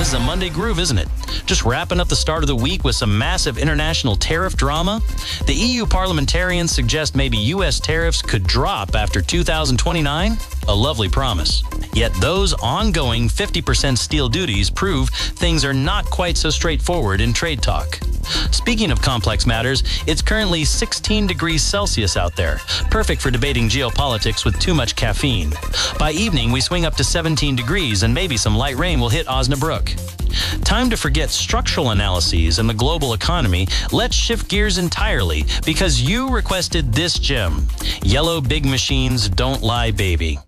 This is a Monday groove, isn't it? Just wrapping up the start of the week with some massive international tariff drama. The EU parliamentarians suggest maybe U.S. tariffs could drop after 2029. A lovely promise. Yet those ongoing 50% steel duties prove things are not quite so straightforward in trade talk. Speaking of complex matters, it's currently 16 degrees Celsius out there, perfect for debating geopolitics with too much caffeine. By evening, we swing up to 17 degrees and maybe some light rain will hit Osnabrück. Time to forget structural analyses and the global economy. Let's shift gears entirely because you requested this gem. Yellow Big Machines Don't Lie Baby.